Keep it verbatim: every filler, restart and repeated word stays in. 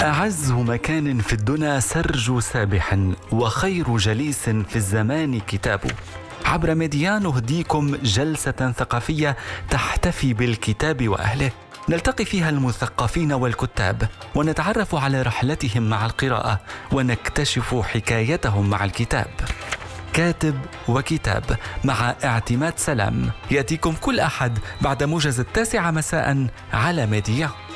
أعز مكان في الدنا سرج سابح، وخير جليس في الزمان كتابه. عبر ميديان نهديكم جلسة ثقافية تحتفي بالكتاب وأهله، نلتقي فيها المثقفين والكتاب ونتعرف على رحلتهم مع القراءة ونكتشف حكايتهم مع الكتاب. كاتب وكتاب مع اعتماد سلام يأتيكم كل أحد بعد موجز التاسعة مساء على ميديا.